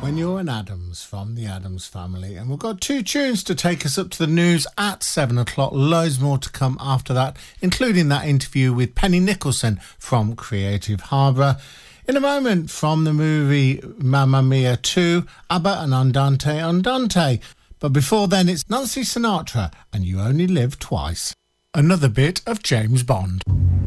When You're an Addams from the Addams Family. And we've got two tunes to take us up to the news at 7 o'clock. Loads more to come after that, including that interview with Penny Nicholson from Creative Harbour. In a moment, from the movie Mamma Mia 2, ABBA and Andante Andante. But before then, it's Nancy Sinatra and You Only Live Twice. Another bit of James Bond.